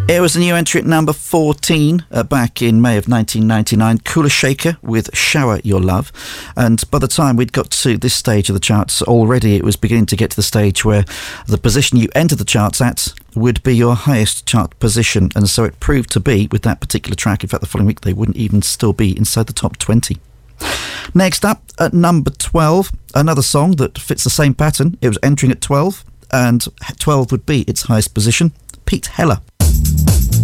It was a new entry at number 14 back in May of 1999. Kula Shaker with Shower Your Love. And by the time we'd got to this stage of the charts, already it was beginning to get to the stage where the position you entered the charts at would be your highest chart position. And so it proved to be with that particular track. In fact, the following week they wouldn't even still be inside the top 20. Next up at number 12, another song that fits the same pattern. It was entering at 12, and 12 would be its highest position. Pete Heller.